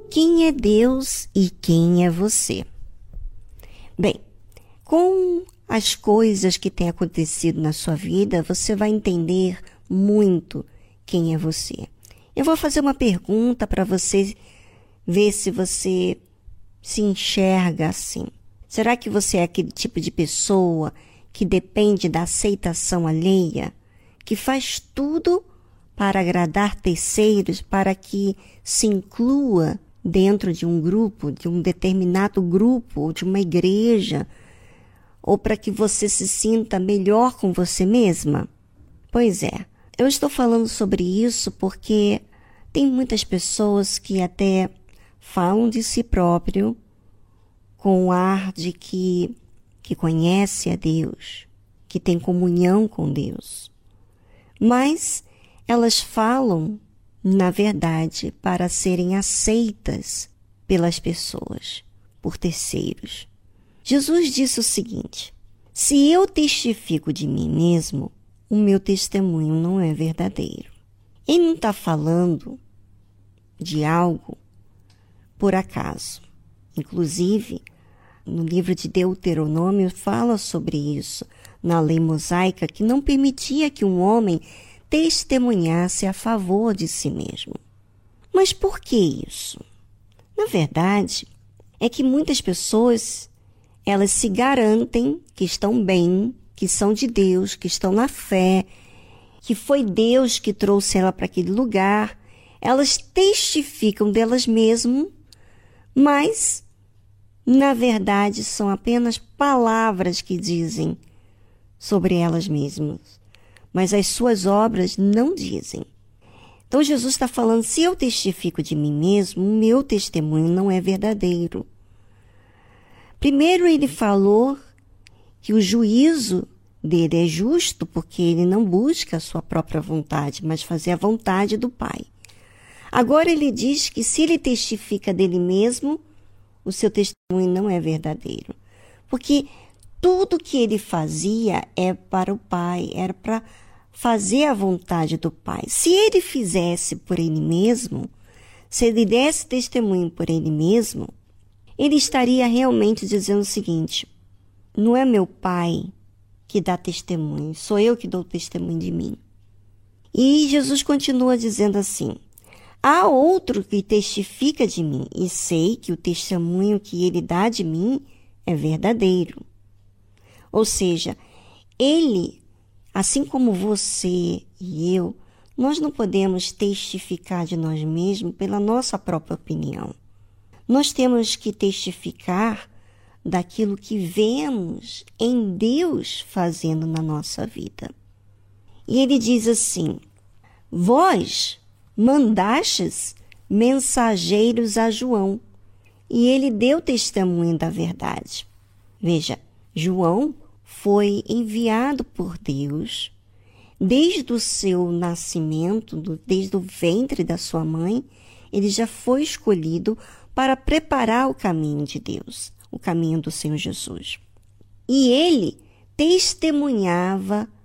Quem é Deus e quem é você? Bem, com as coisas que têm acontecido na sua vida, você vai entender muito quem é você. Eu vou fazer uma pergunta para você ver se você se enxerga assim. Será que você é aquele tipo de pessoa que depende da aceitação alheia, que faz tudo para agradar terceiros, para que se inclua dentro de um grupo, de um determinado grupo, ou de uma igreja, ou para que você se sinta melhor com você mesma? Pois é, eu estou falando sobre isso porque tem muitas pessoas que até falam de si próprio com o ar de que conhece a Deus, que tem comunhão com Deus. Mas elas falam, na verdade, para serem aceitas pelas pessoas, por terceiros. Jesus disse o seguinte: se eu testifico de mim mesmo, o meu testemunho não é verdadeiro. Ele não está falando de algo por acaso. Inclusive, no livro de Deuteronômio fala sobre isso, na lei mosaica, que não permitia que um homem testemunhasse a favor de si mesmo. Mas por que isso? Na verdade, é que muitas pessoas, elas se garantem que estão bem, que são de Deus, que estão na fé, que foi Deus que trouxe ela para aquele lugar. Elas testificam delas mesmas, mas, na verdade, são apenas palavras que dizem sobre elas mesmas. Mas as suas obras não dizem. Então, Jesus está falando, se eu testifico de mim mesmo, o meu testemunho não é verdadeiro. Primeiro, ele falou que o juízo dele é justo, porque ele não busca a sua própria vontade, mas fazer a vontade do Pai. Agora ele diz que se ele testifica dele mesmo, o seu testemunho não é verdadeiro. Porque tudo que ele fazia é para o Pai, era para fazer a vontade do Pai. Se ele fizesse por ele mesmo, se ele desse testemunho por ele mesmo, ele estaria realmente dizendo o seguinte: não é meu Pai que dá testemunho, sou eu que dou testemunho de mim. E Jesus continua dizendo assim: há outro que testifica de mim, e sei que o testemunho que ele dá de mim é verdadeiro. Ou seja, ele, assim como você e eu, nós não podemos testificar de nós mesmos pela nossa própria opinião. Nós temos que testificar daquilo que vemos em Deus fazendo na nossa vida. E ele diz assim: vós mandastes mensageiros a João, e ele deu testemunho da verdade. Veja, João foi enviado por Deus desde o seu nascimento, desde o ventre da sua mãe. Ele já foi escolhido para preparar o caminho de Deus, o caminho do Senhor Jesus. E ele testemunhava